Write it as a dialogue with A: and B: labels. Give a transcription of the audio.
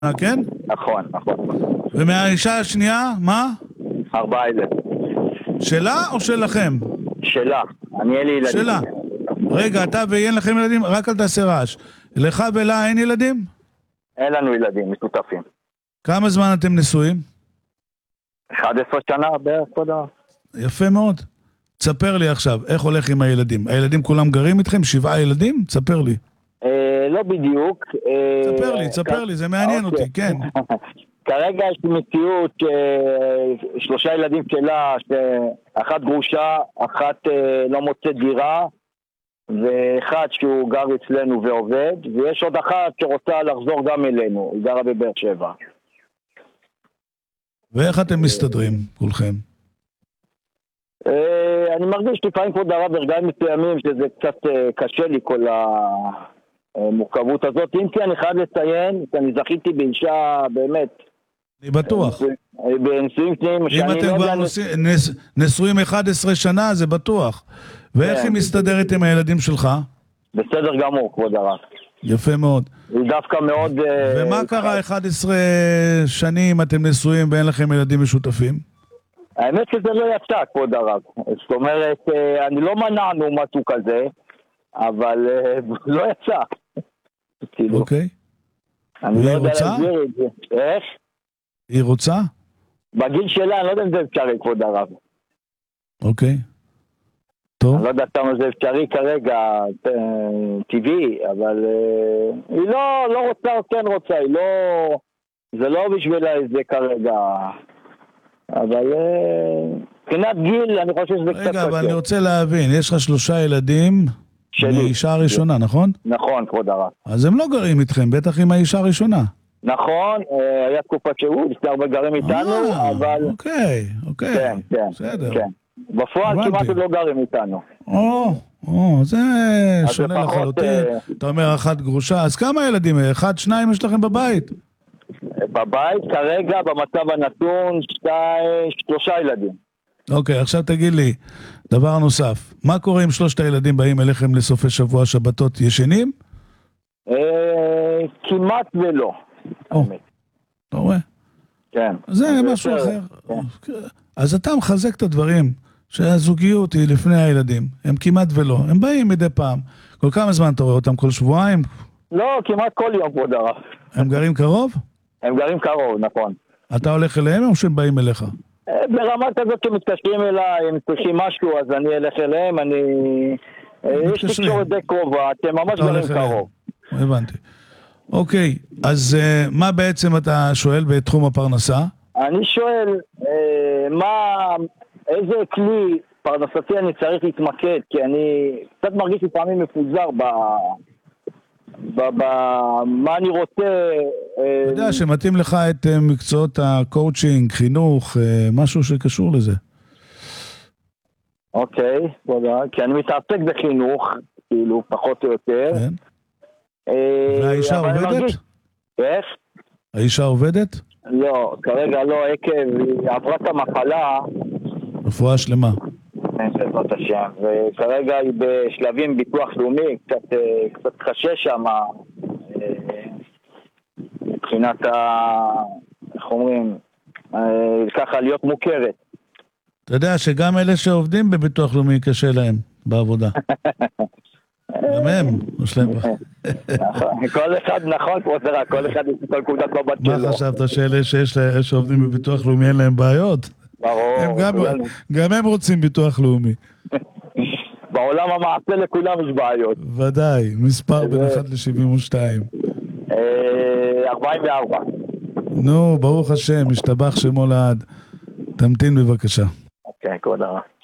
A: כן?
B: נכון, נכון.
A: ומהאישה השנייה, מה?
B: 4 ילדים.
A: שלה או שלכם?
B: שלה, אני אין לי ילדים.
A: שלה. רגע, אתה ואין לכם ילדים? רק אל תעשה רעש. לך ולה אין ילדים?
B: אין לנו ילדים, משותפים.
A: כמה זמן אתם נשואים?
B: 11 שנה בערך, תודה.
A: יפה מאוד. תספר לי עכשיו, איך הולך עם הילדים? הילדים כולם גרים איתכם? 7 ילדים? תספר לי.
B: לא בדיוק.
A: תספר לי, זה מעניין אותי, כן.
B: כרגע יש מציאות 3 ילדים שלה, אחת גרושה, אחת לא מוצאת דירה, ואחד שהוא גר אצלנו ועובד, ויש עוד אחת שרוצה לחזור גם אלינו, היא גרה בבאר שבע.
A: ואיך אתם מסתדרים, כולכם?
B: אני מרגיש לפעמים כבוד הרב ברגעים מסוימים שזה קצת קשה לי כל המורכבות הזאת. אם כי אני חייב לציין, אני זכיתי באישה באמת.
A: אני בטוח.
B: בנישואים שניים
A: אם אתם כבר נשואים 11 שנה, זה בטוח. ואיך היא מסתדרת עם הילדים שלך?
B: בסדר גמור, כבוד הרב.
A: יפה מאוד.
B: היא דווקא מאוד...
A: ומה קרה 11 שנים אתם נשואים ואין לכם ילדים משותפים?
B: האמת שזה לא יצא, כבוד הרב. זאת אומרת, אני לא מנענו משהו כזה, אבל לא יצא.
A: אוקיי.
B: אני לא יודע להסביר את זה. איך?
A: היא רוצה?
B: בגיל שלה, אני לא יודע אם זה אפשרי, כבוד הרב.
A: אוקיי. טוב.
B: אני לא יודע כמה זה אפשרי כרגע, טבעי, אבל היא לא רוצה או כן רוצה, היא לא... זה לא בשבילה איזה כרגע... אבל מבחינת גיל, אני חושב שזה קצת...
A: רגע, אבל אני רוצה להבין, יש לך 3 ילדים מהאישה הראשונה, נכון?
B: נכון, כבוד הרב.
A: אז הם לא גרים איתכם, בטח עם האישה הראשונה.
B: נכון, היה תקופת שירות, יש הרבה גרים איתנו, אבל...
A: אוקיי.
B: כן, כן.
A: בסדר.
B: כן. בפועל כמעט לא גרים איתנו.
A: זה שונה לחלוטין. אתה אומר אחת גרושה, אז כמה ילדים? 1, 2 יש לכם בבית?
B: בבית כרגע במצב הנתון 3 ילדים.
A: אוקיי, עכשיו תגיד לי, דבר נוסף, מה קורה אם 3 הילדים באים אליכם לסופי שבוע שבתות ישנים?
B: כמעט ולא.
A: אתה רואה?
B: כן.
A: זה משהו אחר. אז אתה מחזק את הדברים שהזוגיות היא לפני הילדים, הם כמעט ולא, הם באים מדי פעם. כל כמה זמן אתה רואה אותם? כל שבועיים?
B: לא, כמעט כל יום, כבוד הרב.
A: הם גרים קרוב?
B: הם גרים קרוב, נכון.
A: אתה הולך אליהם או שהם באים אליך?
B: ברמה כזאת שמתקשרים אליי, הם צריכים משהו, אז אני אלך אליהם, יש תקשורת די קרובה, אתם ממש גרים קרוב.
A: הבנתי. אוקיי, אז מה בעצם אתה שואל בתחום הפרנסה?
B: אני שואל, איזה כלי פרנסתי אני צריך להתמקד, כי אני קצת מרגיש לפעמים מפוזר מה אני רוצה...
A: אתה יודע שמתאים לך את מקצועות הקואוצ'ינג, חינוך, משהו שקשור לזה.
B: אוקיי, תודה. כי אני מתעסק בחינוך, כאילו, פחות או יותר.
A: כן. והאישה עובדת?
B: איך?
A: האישה עובדת?
B: לא, כרגע לא, היא עברה את המחלה.
A: רפואה שלמה.
B: בעזרת השם, וכרגע היא בשלבים ביטוח לאומי, קצת קשה שם, מבחינת איך אומרים, ככה להיות מוכרת.
A: אתה יודע שגם אלה שעובדים בביטוח לאומי קשה להם בעבודה. גם הם, יש להם...
B: כל אחד, נכון, כל אחד יש כל קודת מבט שלו.
A: מה חשבת שאלה שעובדים בביטוח לאומי אין להם בעיות?
B: ברור.
A: גם הם רוצים ביטוח לאומי.
B: בעולם המעשה לכולם יש בעיות.
A: ודאי, מספר בין 1 ל-72.
B: 44.
A: נו, ברוך השם, משתבח שמו לעד. תמתין בבקשה.
B: אוקיי, כבוד הרב.